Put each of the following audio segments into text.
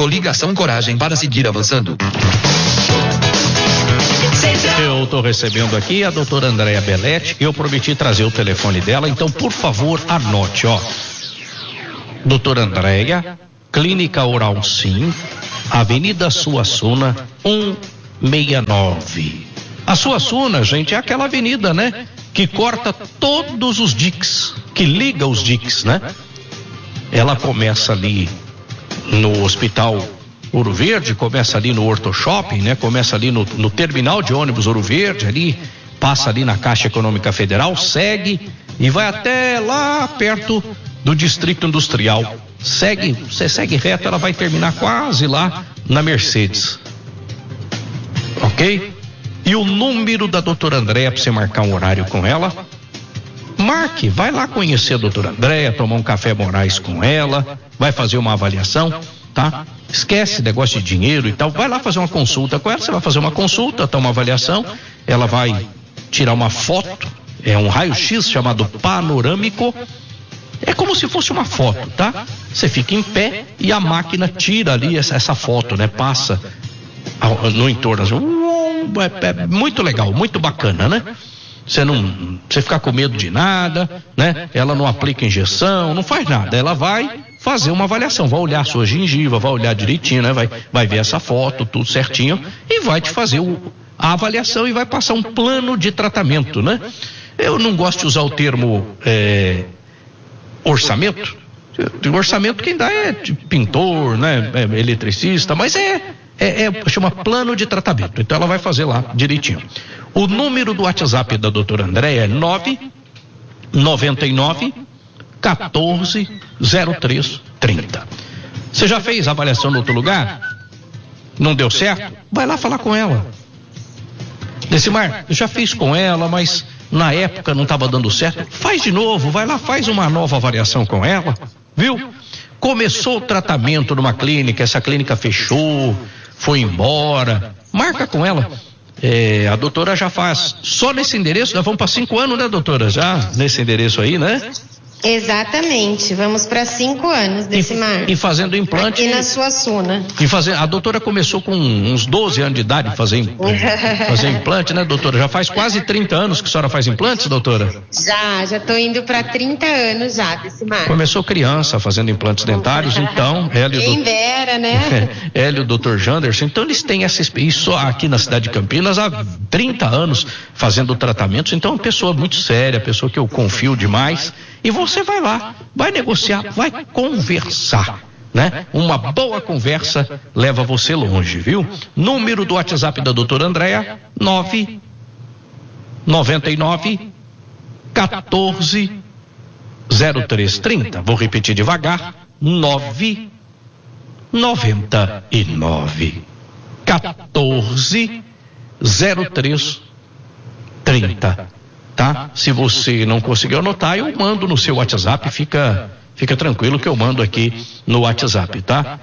Coligação Coragem para seguir avançando. Eu estou recebendo aqui a doutora Andréa Belletti. Eu prometi trazer o telefone dela, então por favor anote, ó. Doutora Andréa, Clínica Oral Sim, Avenida Suassuna 169. A Suassuna, gente, é aquela avenida, né? Que corta todos os diques, que liga os diques, né? Ela começa ali no Hospital Ouro Verde, começa ali no Horto Shopping, né? Começa ali no terminal de ônibus Ouro Verde, ali, passa ali na Caixa Econômica Federal, segue e vai até lá perto do Distrito Industrial. Você segue reto, ela vai terminar quase lá na Mercedes. Ok? E o número da doutora Andréa para você marcar um horário com ela, marque, vai lá conhecer a doutora Andréa, tomar um café Moraes com ela, vai fazer uma avaliação, tá? Esquece negócio de dinheiro e tal, vai lá fazer uma consulta com ela, você vai fazer uma consulta, tá, uma avaliação, ela vai tirar uma foto, é um raio-x chamado panorâmico, é como se fosse uma foto, tá? Você fica em pé e a máquina tira ali essa foto, né? Passa no entorno, é muito legal, muito bacana, né? Você ficar com medo de nada, né? Ela não aplica injeção, não faz nada, ela vai fazer uma avaliação, vai olhar a sua gengiva, vai olhar direitinho, né? Vai ver essa foto, tudo certinho, e vai te fazer a avaliação e vai passar um plano de tratamento, né? Eu não gosto de usar o termo orçamento. Orçamento quem dá é pintor, né? É eletricista, mas chama plano de tratamento. Então ela vai fazer lá direitinho. O número do WhatsApp da doutora Andréa é 999 14 03 30. Você já fez avaliação em outro lugar? Não deu certo? Vai lá falar com ela. Decimar, eu já fiz com ela, mas na época não estava dando certo. Faz de novo, vai lá, faz uma nova avaliação com ela, viu? Começou o tratamento numa clínica, essa clínica fechou, foi embora, marca com ela. A doutora já faz, só nesse endereço, nós vamos para 5 anos, né, doutora? Já nesse endereço aí, né? Exatamente, vamos para 5 anos desse mar. E fazendo implante. Aqui na Suassuna. A doutora começou com uns 12 anos de idade a fazer implante, né, doutora? Já faz quase 30 anos que a senhora faz implantes, doutora? Já tô indo para 30 anos já desse mar. Começou criança fazendo implantes dentários, então, quem dera, né? Hélio e o doutor Janderson, então eles têm isso aqui na cidade de Campinas há 30 anos fazendo tratamentos, então é uma pessoa muito séria, pessoa que eu confio demais. E você vai lá, vai negociar, vai conversar, né? Uma boa conversa leva você longe, viu? Número do WhatsApp da doutora Andréa, 999 14 03 30. Vou repetir devagar, 999 14 03 30. Tá? Se você não conseguiu anotar, eu mando no seu WhatsApp, fica tranquilo que eu mando aqui no WhatsApp, tá?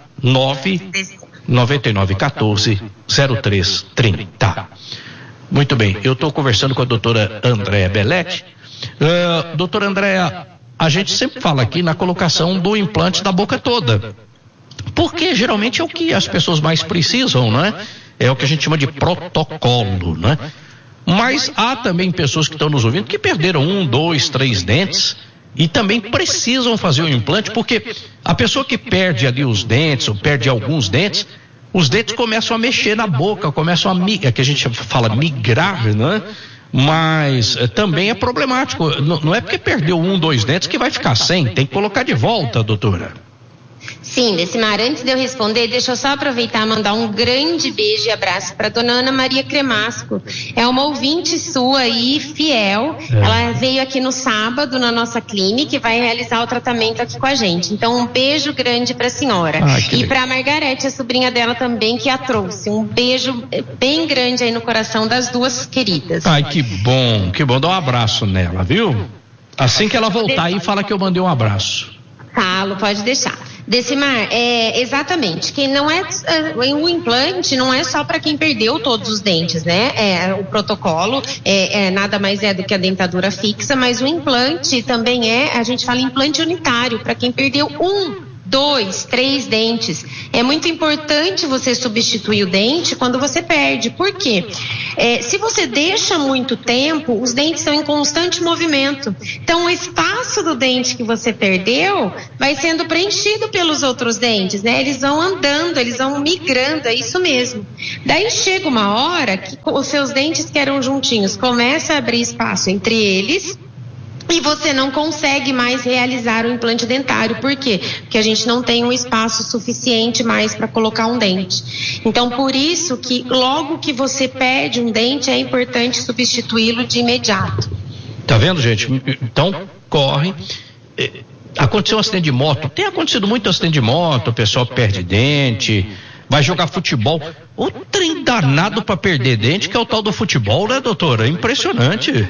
99914 0330. Muito bem, eu estou conversando com a doutora Andréa Belletti. Doutora Andréa, a gente sempre fala aqui na colocação do implante da boca toda, porque geralmente é o que as pessoas mais precisam, né? É o que a gente chama de protocolo, né? Mas há também pessoas que estão nos ouvindo que perderam 1, 2, 3 dentes e também precisam fazer o implante, porque a pessoa que perde ali os dentes ou perde alguns dentes, os dentes começam a mexer na boca, começam a migrar, que a gente fala migrar, né? Mas também é problemático. Não é porque perdeu 1, 2 dentes que vai ficar sem, tem que colocar de volta, doutora. Sim, Decimar, antes de eu responder, deixa eu só aproveitar e mandar um grande beijo e abraço para dona Ana Maria Cremasco. É uma ouvinte sua aí, fiel. Ela veio aqui no sábado na nossa clínica e vai realizar o tratamento aqui com a gente. Então, um beijo grande para a senhora. E para a Margarete, a sobrinha dela também, que a trouxe. Um beijo bem grande aí no coração das duas queridas. Ai, que bom. Dá um abraço nela, viu? Assim que ela voltar aí, fala que eu mandei um abraço. Falo, pode deixar. Decimar, exatamente, que não o implante não é só para quem perdeu todos os dentes, né? O protocolo nada mais é do que a dentadura fixa, mas o implante também a gente fala implante unitário, para quem perdeu um 2, 3 dentes. É muito importante você substituir o dente quando você perde. Por quê? Se você deixa muito tempo, os dentes estão em constante movimento. Então, o espaço do dente que você perdeu vai sendo preenchido pelos outros dentes, né? Eles vão andando, eles vão migrando, é isso mesmo. Daí chega uma hora que os seus dentes que eram juntinhos começam a abrir espaço entre eles, e você não consegue mais realizar o implante dentário. Por quê? Porque a gente não tem um espaço suficiente mais para colocar um dente. Então, por isso que logo que você perde um dente, é importante substituí-lo de imediato. Tá vendo, gente? Então, corre. Aconteceu um acidente de moto. Tem acontecido muito acidente de moto, o pessoal perde dente, vai jogar futebol. O trem danado para perder dente, que é o tal do futebol, né, doutora? É impressionante.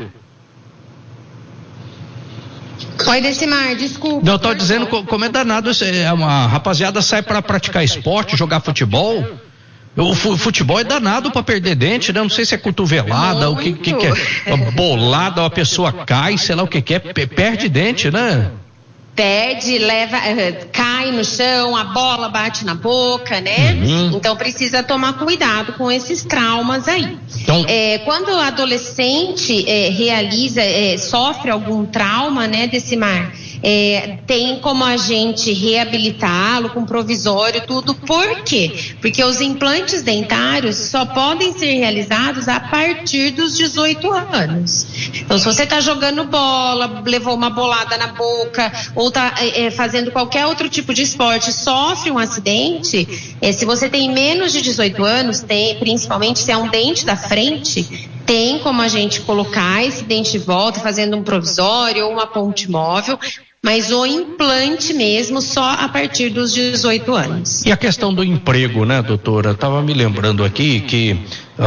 Oi, Decimar, desculpa. Não, eu tô dizendo como é danado. Uma rapaziada sai para praticar esporte, jogar futebol. O futebol é danado para perder dente, né? Não sei se é cotovelada, o que é bolada, a pessoa cai, sei lá o que é, perde dente, né? Perde, cai no chão, a bola bate na boca, né? Então precisa tomar cuidado com esses traumas aí. Então, quando o adolescente sofre algum trauma, né, Decimar, tem como a gente reabilitá-lo com provisório, tudo. Por quê? Porque os implantes dentários só podem ser realizados a partir dos 18 anos. Então, se você está jogando bola, levou uma bolada na boca, ou está fazendo qualquer outro tipo de esporte, sofre um acidente, se você tem menos de 18 anos, principalmente se é um dente da frente, tem como a gente colocar esse dente de volta, fazendo um provisório ou uma ponte móvel, mas o implante mesmo só a partir dos 18 anos. E a questão do emprego, né, doutora? Estava me lembrando aqui que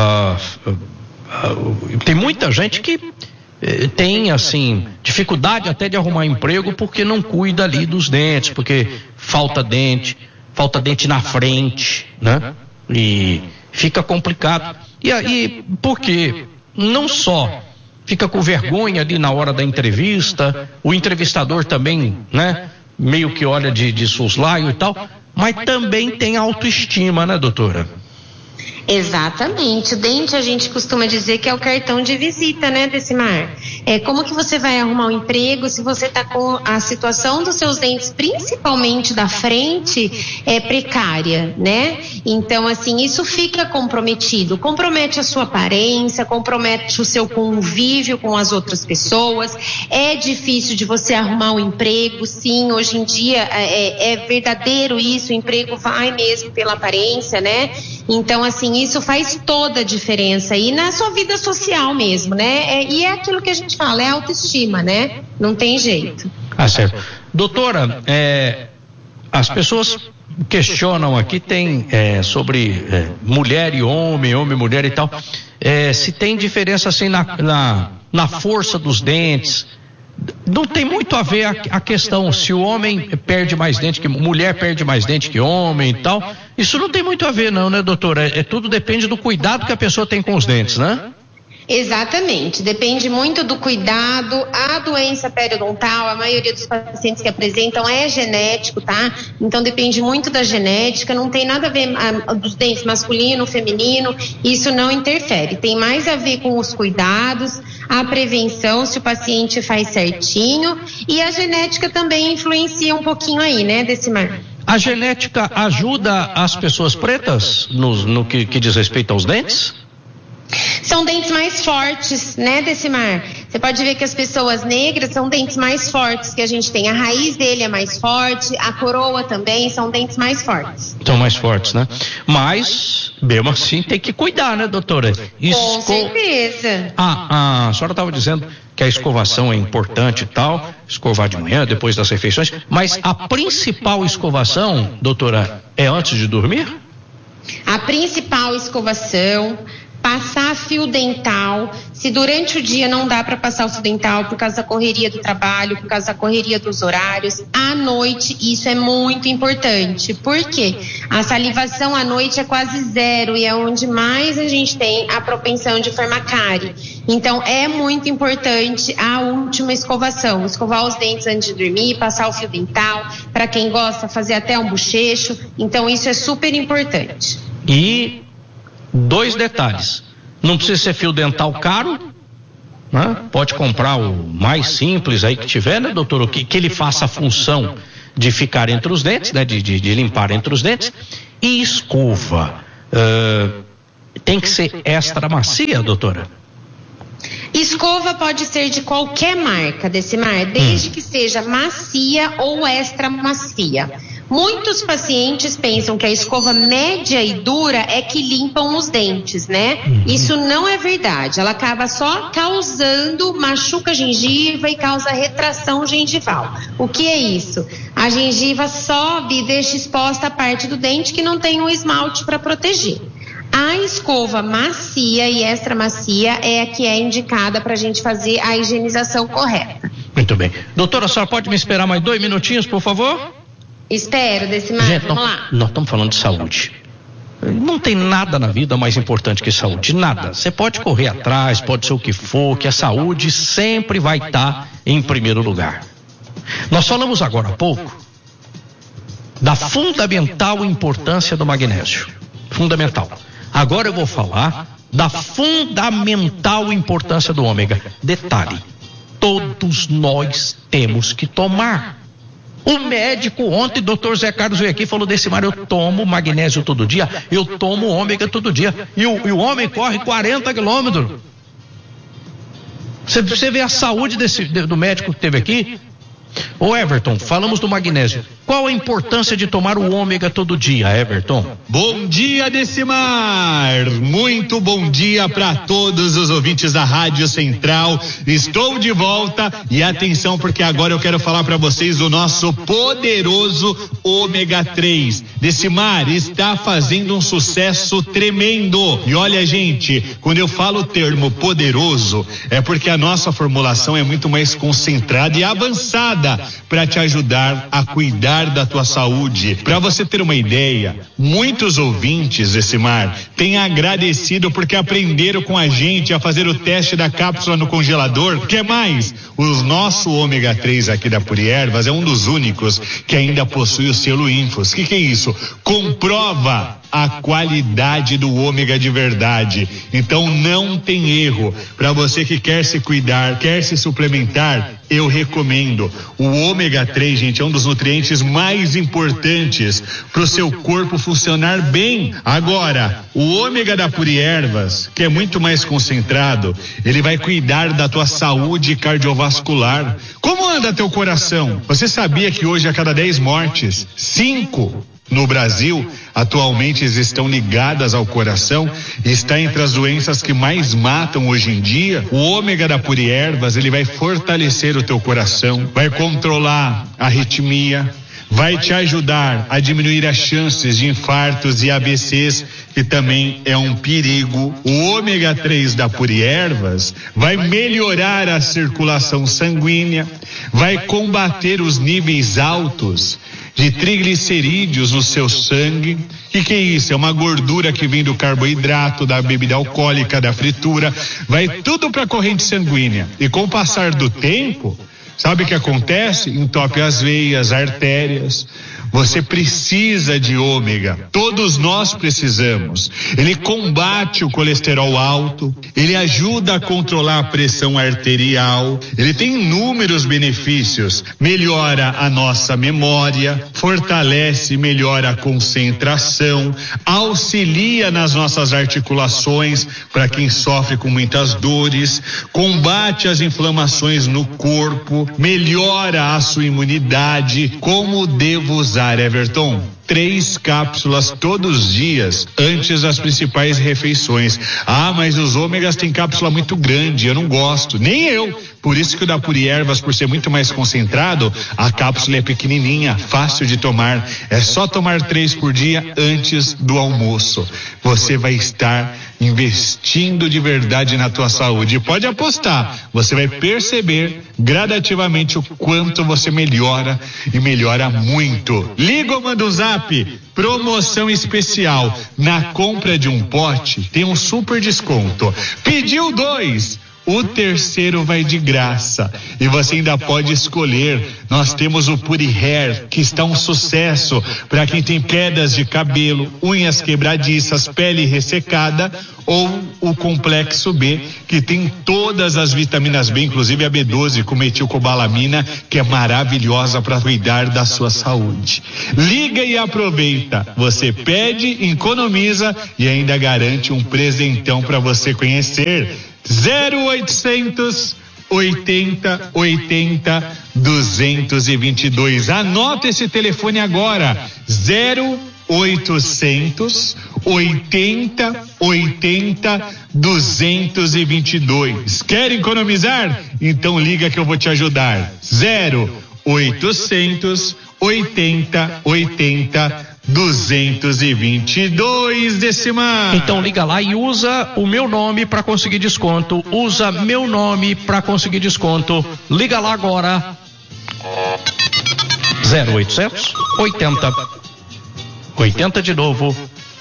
tem muita gente que tem, assim, dificuldade até de arrumar emprego porque não cuida ali dos dentes, porque falta dente na frente, né? E fica complicado. E aí, por quê? Não só fica com vergonha ali na hora da entrevista, o entrevistador também, né, meio que olha de soslaio e tal, mas também tem autoestima, né, doutora? Exatamente. O dente, a gente costuma dizer que é o cartão de visita, né, Decimar? Como que você vai arrumar um emprego se você está com a situação dos seus dentes, principalmente da frente, precária, né? Então, assim, isso fica comprometido. Compromete a sua aparência, compromete o seu convívio com as outras pessoas. É difícil de você arrumar um emprego, sim, hoje em dia é verdadeiro isso, o emprego vai mesmo pela aparência, né? Então, assim, isso faz toda a diferença e na sua vida social mesmo, né? E é aquilo que a gente fala, é autoestima, né? Não tem jeito. Certo. Doutora, as pessoas questionam aqui, tem sobre mulher e homem e mulher e tal, se tem diferença assim na força dos dentes. Não tem muito a ver a questão se o homem perde mais dente que mulher, perde mais dente que homem e tal. Isso não tem muito a ver não, né, doutora? Tudo depende do cuidado que a pessoa tem com os dentes, né? Exatamente, depende muito do cuidado. A doença periodontal, a maioria dos pacientes que apresentam é genético, tá? Então depende muito da genética, não tem nada a ver dos dentes masculino, feminino, isso não interfere. Tem mais a ver com os cuidados, a prevenção, se o paciente faz certinho, e a genética também influencia um pouquinho aí, né, Decimar? A genética ajuda as pessoas pretas no que diz respeito aos dentes? São dentes mais fortes, né, Decimar? Você pode ver que as pessoas negras são dentes mais fortes que a gente tem. A raiz dele é mais forte, a coroa também, são dentes mais fortes. São mais fortes, né? Mas, mesmo assim, tem que cuidar, né, doutora? Com certeza. A senhora estava dizendo que a escovação é importante e tal, escovar de manhã, depois das refeições, mas a principal escovação, doutora, é antes de dormir? A principal escovação passar fio dental. Se durante o dia não dá para passar o fio dental por causa da correria do trabalho, por causa da correria dos horários, à noite isso é muito importante. Por quê? A salivação à noite é quase zero e é onde mais a gente tem a propensão de formar cárie. Então é muito importante a última escovação, escovar os dentes antes de dormir, passar o fio dental, para quem gosta fazer até um bochecho. Então isso é super importante. E 2 detalhes: não precisa ser fio dental caro, né? Pode comprar o mais simples aí que tiver, né, doutor? Que ele faça a função de ficar entre os dentes, né? De limpar entre os dentes. E escova, tem que ser extra macia, doutora? Escova pode ser de qualquer marca, Decimar, desde que seja macia ou extra macia. Muitos pacientes pensam que a escova média e dura é que limpam os dentes, né? Isso não é verdade. Ela acaba só machuca a gengiva e causa retração gengival. O que é isso? A gengiva sobe e deixa exposta a parte do dente que não tem um esmalte para proteger. A escova macia e extra macia é a que é indicada para a gente fazer a higienização correta. Muito bem. Doutora, a senhora pode me esperar mais 2 minutinhos, por favor? Espero, Decimar. Gente, vamos lá. Nós estamos falando de saúde. Não tem nada na vida mais importante que saúde, nada. Você pode correr atrás, pode ser o que for, que a saúde sempre vai estar em primeiro lugar. Nós falamos agora há pouco da fundamental importância do magnésio. Fundamental. Agora eu vou falar da fundamental importância do ômega. Detalhe: todos nós temos que tomar. O médico ontem, doutor Zé Carlos, veio aqui e falou: Decimar, eu tomo magnésio todo dia, eu tomo ômega todo dia. E o homem corre 40 quilômetros. Você vê a saúde do médico que teve aqui? Ô Everton, falamos do magnésio. Qual a importância de tomar o ômega todo dia, Everton? Bom dia, Decimar! Muito bom dia para todos os ouvintes da Rádio Central. Estou de volta e atenção, porque agora eu quero falar para vocês do nosso poderoso ômega 3. Decimar, está fazendo um sucesso tremendo. E olha, gente, quando eu falo o termo poderoso, é porque a nossa formulação é muito mais concentrada e avançada para te ajudar a cuidar da tua saúde. Para você ter uma ideia, muitos ouvintes, Decimar, têm agradecido porque aprenderam com a gente a fazer o teste da cápsula no congelador. Que mais? O nosso ômega 3 aqui da Puriervas é um dos únicos que ainda possui o selo Infos. Que é isso? Comprova a qualidade do ômega de verdade. Então não tem erro. Para você que quer se cuidar, quer se suplementar, eu recomendo. O ômega 3, gente, é um dos nutrientes mais importantes para o seu corpo funcionar bem. Agora, o ômega da Puriervas, que é muito mais concentrado, ele vai cuidar da tua saúde cardiovascular. Como anda teu coração? Você sabia que hoje a cada 10 mortes, 5 no Brasil atualmente estão ligadas ao coração e está entre as doenças que mais matam hoje em dia? O ômega da Puriervas, ele vai fortalecer o teu coração, vai controlar a arritmia, vai te ajudar a diminuir as chances de infartos e AVCs, que também é um perigo. O ômega 3 da Puriervas vai melhorar a circulação sanguínea, vai combater os níveis altos de triglicerídeos no seu sangue. Que é isso? É uma gordura que vem do carboidrato, da bebida alcoólica, da fritura, vai tudo para a corrente sanguínea. E com o passar do tempo, sabe o que acontece? Entope as veias, artérias. Você precisa de ômega. Todos nós precisamos. Ele combate o colesterol alto, ele ajuda a controlar a pressão arterial, ele tem inúmeros benefícios. Melhora a nossa memória, fortalece e melhora a concentração, auxilia nas nossas articulações para quem sofre com muitas dores, combate as inflamações no corpo, melhora a sua imunidade. Como devo usar, Everton? 3 cápsulas todos os dias antes das principais refeições. Ah, mas os ômegas têm cápsula muito grande, eu não gosto, nem eu. Por isso que o da Puri Ervas, por ser muito mais concentrado, a cápsula é pequenininha, fácil de tomar. É só tomar 3 por dia antes do almoço. Você vai estar investindo de verdade na tua saúde. Pode apostar, você vai perceber gradativamente o quanto você melhora e melhora muito. Liga ou manda um zap, promoção especial. Na compra de um pote tem um super desconto. Pediu 2, o terceiro vai de graça. E você ainda pode escolher. Nós temos o Puri Hair, que está um sucesso para quem tem quedas de cabelo, unhas quebradiças, pele ressecada, ou o Complexo B, que tem todas as vitaminas B, inclusive a B12 com metilcobalamina, que é maravilhosa para cuidar da sua saúde. Liga e aproveita. Você pede, economiza e ainda garante um presentão para você conhecer. 0800 80 80 222. Anota esse telefone agora. 0800 80 80 222. Quer economizar? Então liga que eu vou te ajudar. 0800 80 80 222, Decimar. Então liga lá e usa o meu nome para conseguir desconto. Usa meu nome para conseguir desconto. Liga lá agora. 0800 80 80 de novo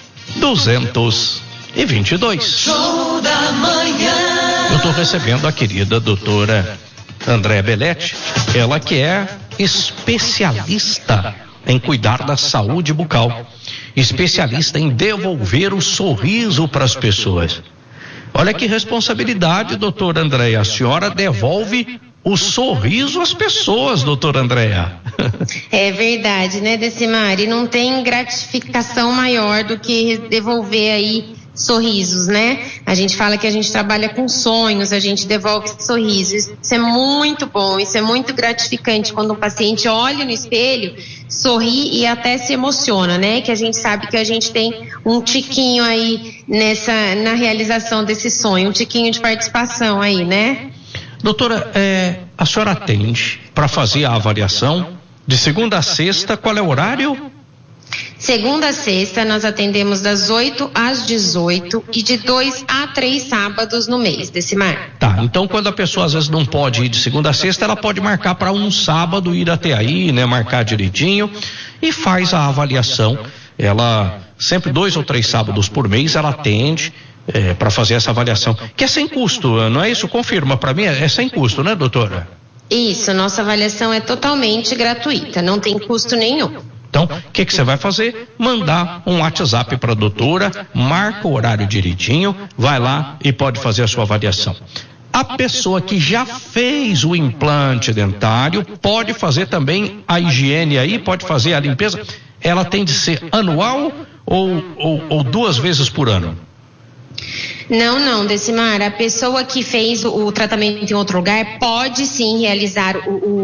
222. Show da manhã. Eu estou recebendo a querida doutora Andréa Belletti, ela que é especialista em cuidar da saúde bucal, especialista em devolver o sorriso para as pessoas. Olha que responsabilidade, doutora Andréa, a senhora devolve o sorriso às pessoas, doutora Andréa. É verdade, né, Decimar? E não tem gratificação maior do que devolver aí sorrisos, né? A gente fala que a gente trabalha com sonhos, a gente devolve sorrisos. Isso é muito bom, isso é muito gratificante quando um paciente olha no espelho, sorri e até se emociona, né? Que a gente sabe que a gente tem um tiquinho aí na realização desse sonho, um tiquinho de participação aí, né? Doutora, a senhora atende para fazer a avaliação de segunda a sexta, qual é o horário? Segunda a sexta, nós atendemos das 8 às 18 e de 2 a 3 sábados no mês, Decimar. Tá, então quando a pessoa às vezes não pode ir de segunda a sexta, ela pode marcar para um sábado, ir até aí, né? Marcar direitinho e faz a avaliação. Ela, sempre 2 ou 3 sábados por mês, ela atende para fazer essa avaliação, que é sem custo, não é isso? Confirma para mim, é sem custo, né, doutora? Isso, nossa avaliação é totalmente gratuita, não tem custo nenhum. Então, o que você vai fazer? Mandar um WhatsApp para a doutora, marca o horário direitinho, vai lá e pode fazer a sua avaliação. A pessoa que já fez o implante dentário pode fazer também a higiene aí, pode fazer a limpeza. Ela tem de ser anual ou 2 vezes por ano? Não, Decimar, a pessoa que fez o tratamento em outro lugar pode sim realizar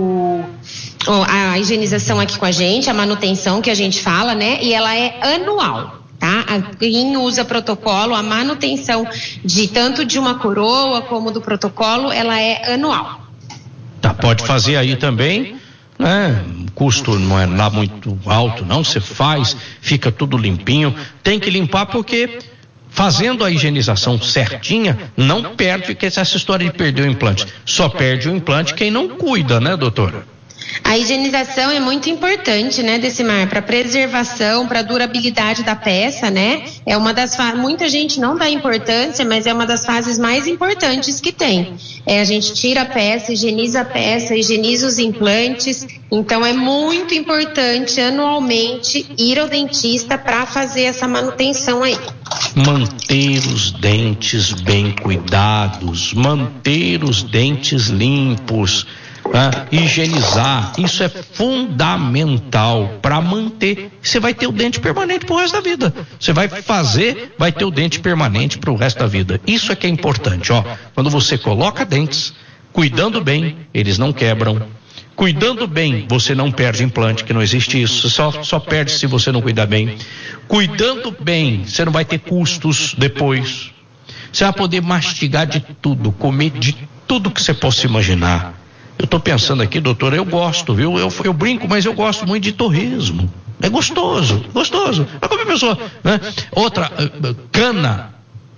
a higienização aqui com a gente, a manutenção que a gente fala, né? E ela é anual, tá? Quem usa protocolo, a manutenção tanto de uma coroa como do protocolo, ela é anual. Tá, pode fazer aí também, né? O custo não é lá muito alto, não. Você faz, fica tudo limpinho. Tem que limpar porque fazendo a higienização certinha, não perde, que essa história de perder o implante. Só perde o implante quem não cuida, né, doutora? A higienização é muito importante, né, Decimar, para preservação, para durabilidade da peça, né? É uma das muita gente não dá importância, mas é uma das fases mais importantes que tem. A gente tira a peça, higieniza os implantes. Então é muito importante anualmente ir ao dentista para fazer essa manutenção aí. Manter os dentes bem cuidados, manter os dentes limpos. Higienizar, isso é fundamental para manter. Você vai ter o dente permanente pro resto da vida. Você vai ter o dente permanente pro resto da vida. Isso é que é importante, ó. Quando você coloca dentes, cuidando bem, eles não quebram. Cuidando bem, você não perde implante, que não existe isso, só perde se você não cuidar bem. Cuidando bem, você não vai ter custos depois. Você vai poder mastigar de tudo, comer de tudo que você possa imaginar. Eu estou pensando aqui, doutor, eu gosto, viu? Eu brinco, mas eu gosto muito de torresmo. É gostoso. Mas como a pessoa, né? Outra, cana.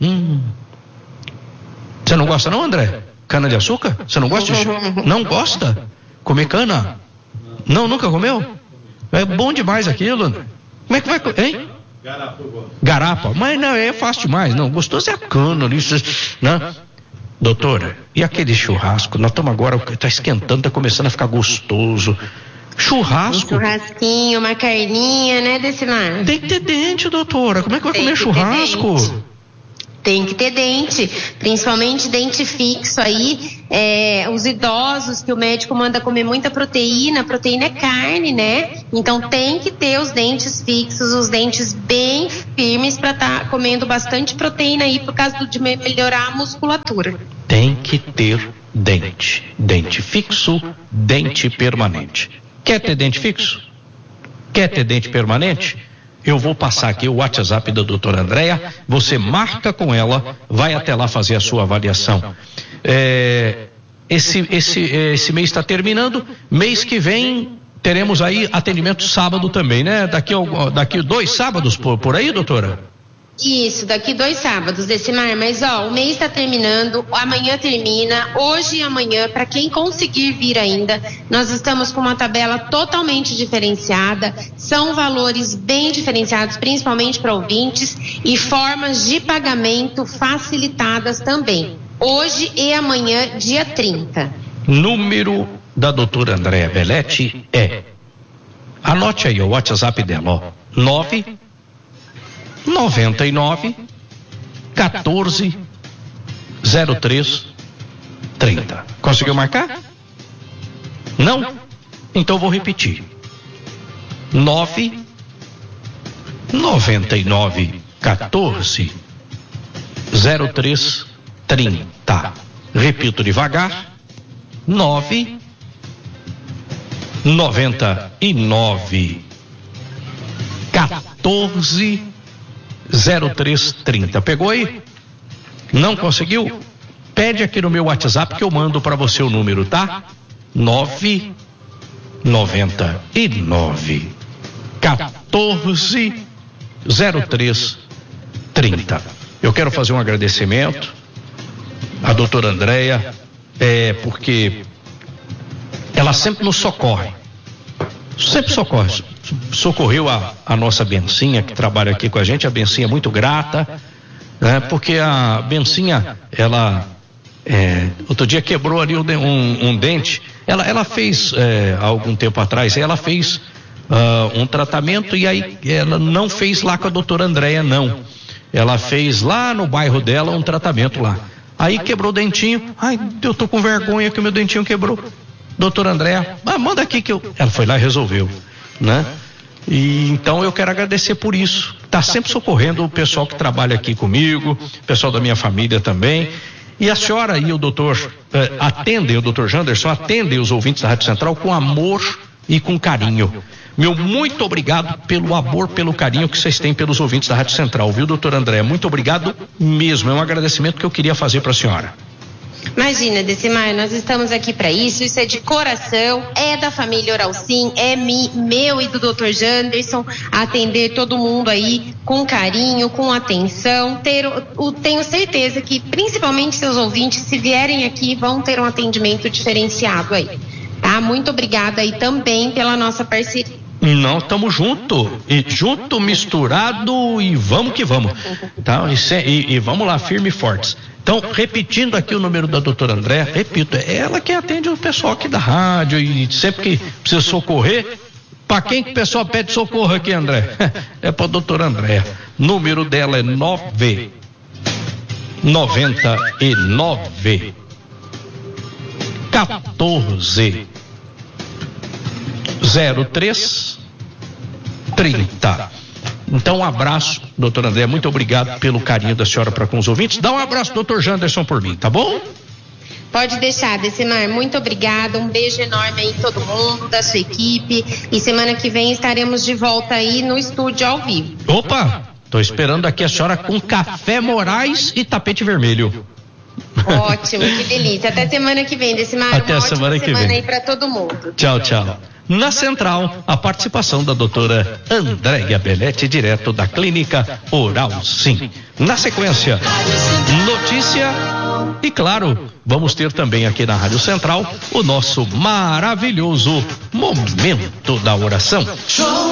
Você não gosta não, André? Cana de açúcar? Você não gosta? Não gosta? Comer cana? Não, nunca comeu? É bom demais aquilo. Como é que vai, hein? Garapa. Mas não, é fácil demais. Não, gostoso é a cana ali, né? Doutora, e aquele churrasco? Nós estamos agora, está esquentando, está começando a ficar gostoso. Churrasco? Um churrasquinho, uma carninha, né, Decimar? Tem que ter dente, doutora. Como é que vai comer churrasco? Tem que ter dente, principalmente dente fixo aí, os idosos que o médico manda comer muita proteína é carne, né? Então tem que ter os dentes fixos, os dentes bem firmes para estar comendo bastante proteína aí por causa de melhorar a musculatura. Tem que ter dente fixo, dente permanente. Quer ter dente fixo? Quer ter dente permanente? Eu vou passar aqui o WhatsApp da doutora Andréia, você marca com ela, vai até lá fazer a sua avaliação. Esse mês está terminando, mês que vem teremos aí atendimento sábado também, né? Daqui 2 sábados por aí, doutora? Isso, daqui 2 sábados, Decimar, mas o mês está terminando, amanhã termina, hoje e amanhã, para quem conseguir vir ainda, nós estamos com uma tabela totalmente diferenciada, são valores bem diferenciados, principalmente para ouvintes, e formas de pagamento facilitadas também, hoje e amanhã, dia 30. Número da doutora Andréia Belletti anote aí o WhatsApp dela, 99 14 03 30. Conseguiu marcar? Não? Então eu vou repetir. 99 14 03 30. Repito devagar. 99 14 0330. Pegou aí? Não conseguiu? Pede aqui no meu WhatsApp que eu mando para você o número, tá? 999 14 0330. Eu quero fazer um agradecimento à doutora Andréia, porque ela sempre nos socorre. Sempre socorreu a nossa Bencinha, que trabalha aqui com a gente. A Bencinha é muito grata, né? Porque a Bencinha, ela outro dia quebrou ali um dente. Ela fez há algum tempo atrás, ela fez um tratamento, e aí ela não fez lá com a doutora Andréia, não. Ela fez lá no bairro dela um tratamento lá. Aí quebrou o dentinho. Ai, eu tô com vergonha que o meu dentinho quebrou. Doutora Andréia, manda aqui que ela foi lá e resolveu, né? E então eu quero agradecer por isso. Tá sempre socorrendo o pessoal que trabalha aqui comigo, o pessoal da minha família também. E a senhora e o doutor o doutor Janderson atendem os ouvintes da Rádio Central com amor e com carinho. Meu muito obrigado pelo amor, pelo carinho que vocês têm pelos ouvintes da Rádio Central, viu, doutora Andréia? Muito obrigado mesmo. É um agradecimento que eu queria fazer para a senhora. Imagina, Decimar, nós estamos aqui para isso é de coração, é da família Oral Sim, meu e do Dr. Janderson, atender todo mundo aí com carinho, com atenção, tenho certeza que principalmente seus ouvintes, se vierem aqui, vão ter um atendimento diferenciado aí, tá? Muito obrigada aí também pela nossa parceria. Não, estamos junto, misturado, e vamos que vamos, tá? E vamos lá, firme e fortes. Então, repetindo aqui o número da doutora Andréia, repito, é ela que atende o pessoal aqui da rádio, e sempre que precisa socorrer, para quem que o pessoal pede socorro aqui, André? É para a doutora Andréia. Número dela é 99 14 03 30. Então, um abraço, doutora Andréia, muito obrigado pelo carinho da senhora para com os ouvintes. Dá um abraço, doutor Janderson, por mim, tá bom? Pode deixar, Decimar. Muito obrigada. Um beijo enorme aí em todo mundo, da sua equipe. E semana que vem estaremos de volta aí no estúdio ao vivo. Opa! Tô esperando aqui a senhora com café Moraes e tapete vermelho. Ótimo, que delícia. Até semana que vem, Decimar. Até uma semana ótima que semana vem. aí pra todo mundo. Tchau, tchau. Na central, a participação da doutora Andréia Belletti, direto da Clínica Oral Sim. Na sequência, notícia e, claro, vamos ter também aqui na Rádio Central o nosso maravilhoso Momento da Oração.